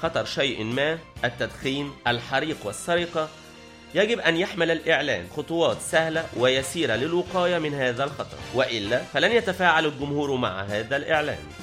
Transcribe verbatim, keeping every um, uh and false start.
خطر شيء ما، التدخين، الحريق والسرقة، يجب أن يحمل الإعلان خطوات سهلة ويسيرة للوقاية من هذا الخطر، وإلا فلن يتفاعل الجمهور مع هذا الإعلان.